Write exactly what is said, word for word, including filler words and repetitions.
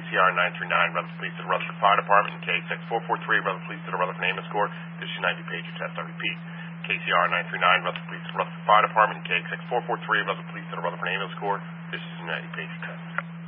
C R nine three nine, Rutherford Police to the Rutherford Fire Department, and K X X four four three, Rutherford Police to the Rutherford Ambulance Corps. This is United Pager test. I repeat. K C R nine three nine, Rutherford Police to the Rutherford Fire Department, and K X X four four three, Rutherford Police to the Rutherford Ambulance Corps. This is United Pager test.